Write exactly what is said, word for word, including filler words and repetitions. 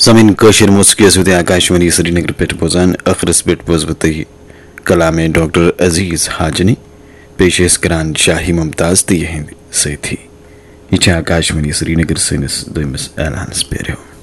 समीन कशिर मुस्किस आकाशवाणी श्रीनगर पे बोजान अखरस पे बोजबत कलाम डॉक्टर अजीज हाजनी पेशेस करान शाही मुमताज ती सही थी यह आकाशवाणी श्रीनगर सैनिस दोमस ऐलान पे